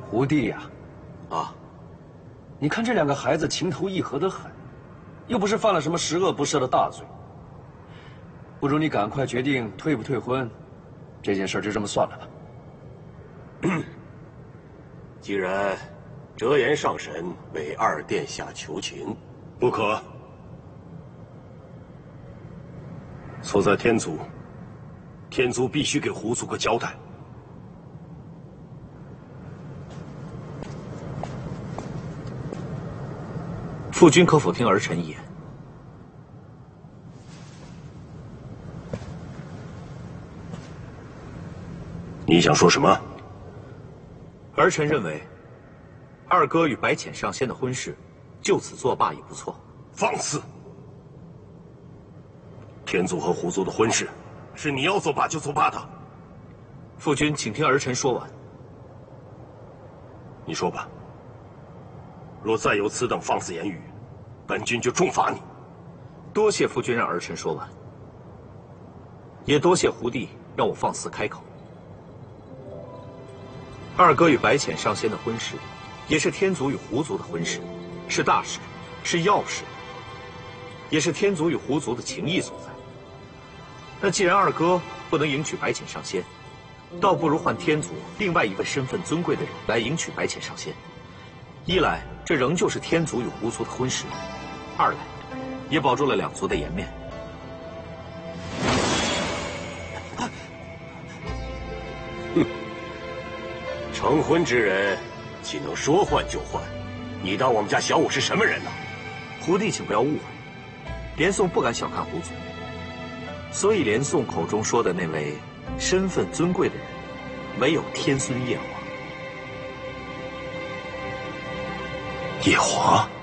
胡弟呀， 啊， 你看这两个孩子情投意合的很，又不是犯了什么十恶不赦的大罪，不如你赶快决定退不退婚，这件事就这么算了吧。 既然折颜上神为二殿下求情， 不可。错在天族，天族必须给胡族个交代。 父君可否听儿臣一言？ 你想说什么？ 儿臣认为，二哥与白浅上仙的婚事，就此作罢也不错。 放肆！天族和胡族的婚事，是你要作罢就作罢的。 父君，请听儿臣说完。 你说吧。若再有此等放肆言语，本君就重罚你。 多谢父君让儿臣说完，也多谢胡弟让我放肆开口。二哥与白浅上仙的婚事，也是天族与胡族的婚事，是大事，是要事，也是天族与胡族的情谊所在。那既然二哥不能迎娶白浅上仙，倒不如换天族另外一位身份尊贵的人来迎娶白浅上仙。一来，这仍旧是天族与胡族的婚事；二来，也保住了两族的颜面。 成婚之人，岂能说换就换？你当我们家小五是什么人呢？ 胡弟，请不要误会，连宋不敢小看胡族，所以连宋口中说的那位身份尊贵的人，唯有天孙夜华。 夜华。